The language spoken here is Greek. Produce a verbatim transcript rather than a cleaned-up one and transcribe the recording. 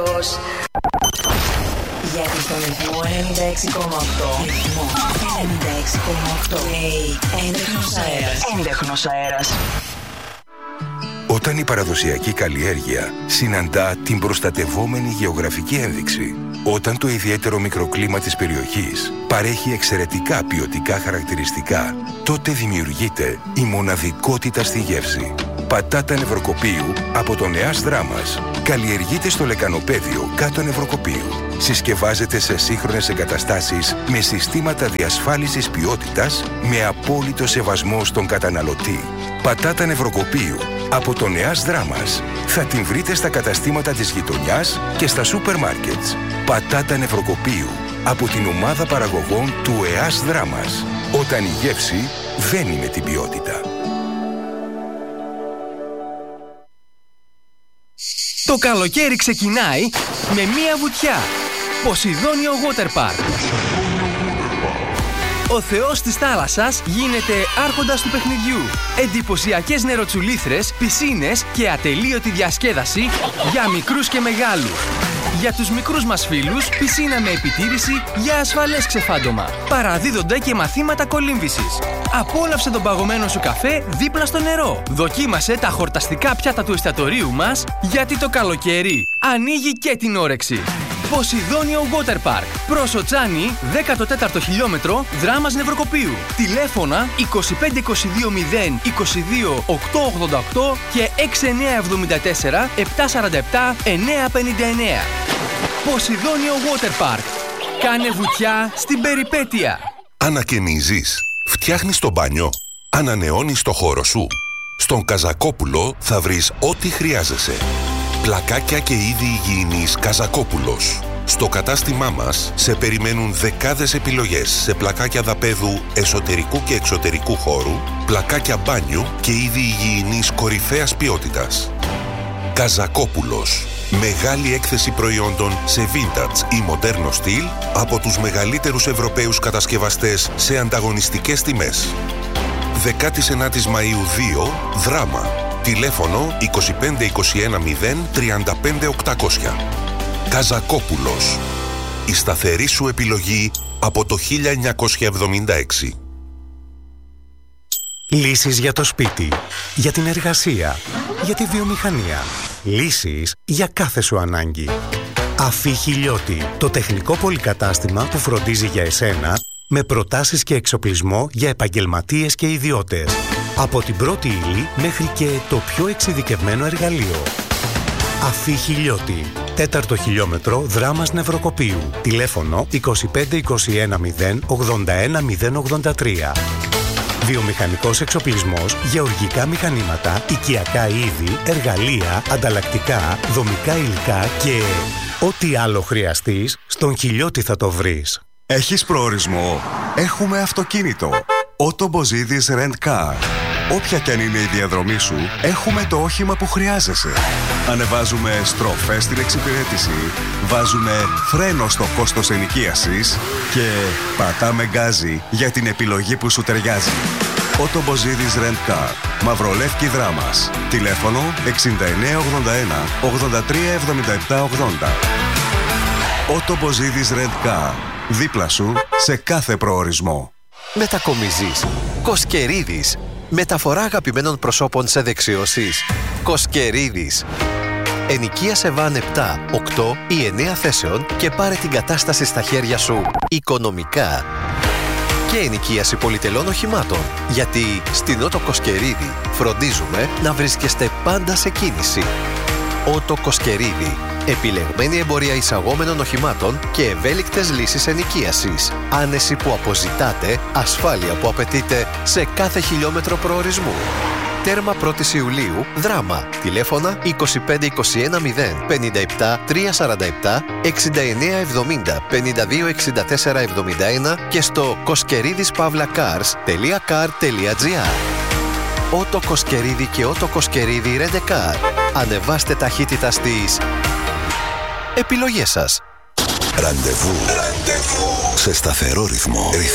Γιατί στον ρυθμό ενενήντα έξι κόμμα οκτώ ρυθμό ενενήντα έξι κόμμα οκτώ λέει έντεχνος αέρας. Έντεχνος αέρας. Όταν η παραδοσιακή καλλιέργεια συναντά την προστατευόμενη γεωγραφική ένδειξη, όταν το ιδιαίτερο μικροκλίμα της περιοχής παρέχει εξαιρετικά ποιοτικά χαρακτηριστικά, τότε δημιουργείται η μοναδικότητα στη γεύση. Πατάτα νευροκοπείου από τον ΕΑΣ Δράμας. Καλλιεργείται στο λεκανοπέδιο κάτω νευροκοπείου. Συσκευάζεται σε σύγχρονες εγκαταστάσεις με συστήματα διασφάλισης ποιότητας με απόλυτο σεβασμό στον καταναλωτή. Πατάτα νευροκοπείου από τον ΕΑΣ Δράμας. Θα την βρείτε στα καταστήματα της γειτονιάς και στα σούπερ μάρκετς. Πατάτα νευροκοπείου από την ομάδα παραγωγών του ΕΑΣ Δράμας. Όταν η γεύση δεν είναι την ποιότητα. Το καλοκαίρι ξεκινάει με μία βουτιά. Ποσειδόνιο Water Park. Ο θεός της θάλασσας γίνεται άρχοντας του παιχνιδιού. Εντυπωσιακές νεροτσουλήθρες, πισίνες και ατελείωτη διασκέδαση για μικρούς και μεγάλους. Για τους μικρούς μας φίλους, πισίνα με επιτήρηση για ασφαλές ξεφάντωμα. Παραδίδονται και μαθήματα κολύμβησης. Απόλαυσε τον παγωμένο σου καφέ δίπλα στο νερό. Δοκίμασε τα χορταστικά πιάτα του εστιατορίου μας, γιατί το καλοκαίρι ανοίγει και την όρεξη. Ποσειδόνιο Water Park. Προς Τσάνι, δέκατο τέταρτο χιλιόμετρο, Δράμας Νευροκοπείου. Τηλέφωνα είκοσι πέντε είκοσι δύο μηδέν είκοσι δύο οκτακόσια ογδόντα οκτώ και έξι εννιά εβδομήντα τέσσερα επτακόσια σαράντα επτά εννιακόσια πενήντα εννέα. Ποσειδόνιο Water Park. Κάνε βουτιά στην περιπέτεια. Ανακαινίζεις. Φτιάχνεις το μπάνιο. Ανανεώνεις το χώρο σου. Στον Καζακόπουλο θα βρεις ό,τι χρειάζεσαι. Πλακάκια και είδη υγιεινής Καζακόπουλος. Στο κατάστημά μας σε περιμένουν δεκάδες επιλογές σε πλακάκια δαπέδου εσωτερικού και εξωτερικού χώρου, πλακάκια μπάνιου και είδη υγιεινής κορυφαίας ποιότητας. Καζακόπουλος. Μεγάλη έκθεση προϊόντων σε vintage ή μοντέρνο στυλ από τους μεγαλύτερους Ευρωπαίους κατασκευαστές σε ανταγωνιστικές τιμές. δεκάτη ενάτη Μαΐου δύο, Δράμα. Τηλέφωνο είκοσι πέντε είκοσι ένα μηδέν τριάντα πέντε οκτακόσια. Καζακόπουλος. Η σταθερή σου επιλογή από το χίλια εννιακόσια εβδομήντα έξι. Λύσεις για το σπίτι, για την εργασία, για τη βιομηχανία. Λύσεις για κάθε σου ανάγκη. Αφή Χιλιώτη, το τεχνικό πολυκατάστημα που φροντίζει για εσένα με προτάσεις και εξοπλισμό για επαγγελματίες και ιδιώτες. Από την πρώτη ύλη μέχρι και το πιο εξειδικευμένο εργαλείο. Αφή Χιλιώτη, τέταρτο χιλιόμετρο, Δράμας Νευροκοπείου. Τηλέφωνο είκοσι πέντε είκοσι ένα μηδέν ογδόντα ένα μηδέν ογδόντα τρία. Βιομηχανικός εξοπλισμός, γεωργικά μηχανήματα, οικιακά είδη, εργαλεία, ανταλλακτικά, δομικά υλικά και ό,τι άλλο χρειαστείς, στον Χιλιώτη θα το βρεις. Έχεις προορισμό? Έχουμε αυτοκίνητο. Ότο Μποζίδης Rent Car. Όποια κι αν είναι η διαδρομή σου, έχουμε το όχημα που χρειάζεσαι. Ανεβάζουμε στροφές στην εξυπηρέτηση, βάζουμε φρένο στο κόστος ενοικίασης και πατάμε γκάζι για την επιλογή που σου ταιριάζει. Ότο Μποζίδης Rent Car. Μαυρολεύκη Δράμας. Τηλέφωνο εξήντα εννέα ογδόντα ένα ογδόντα τρία εβδομήντα επτά ογδόντα. Ότο Μποζίδης Rent Car. Δίπλα σου σε κάθε προορισμό. Μετακομίζεις. Κοσκερίδης. Μεταφορά αγαπημένων προσώπων σε δεξιώσεις. Κοσκερίδης. Ενοικίασε βαν επτά, οκτώ ή εννέα θέσεων και πάρε την κατάσταση στα χέρια σου οικονομικά. Και ενοικίαση πολυτελών οχημάτων. Γιατί στην Ότο Κοσκερίδη φροντίζουμε να βρίσκεστε πάντα σε κίνηση. Ότο Κοσκερίδη. Επιλεγμένη εμπορία εισαγόμενων οχημάτων και ευέλικτες λύσεις ενοικίασης. Άνεση που αποζητάτε, ασφάλεια που απαιτείτε σε κάθε χιλιόμετρο προορισμού. Τέρμα πρώτη Ιουλίου, Δράμα. Τηλέφωνα είκοσι πέντε είκοσι ένα μηδέν πενήντα επτά τριακόσια σαράντα επτά εξήντα εννέα εβδομήντα πενήντα δύο εξήντα τέσσερα εβδομήντα ένα και στο κοσκερίδης παύλα καρς τελεία καρ τελεία τζι άρ. Ότο Κοσκερίδη και Ότο Κοσκερίδη Ρεντεκάρ. Ανεβάστε ταχύτητα στις επιλογές σας. Ραντεβού. Ραντεβού. Σε σταθερό ρυθμό.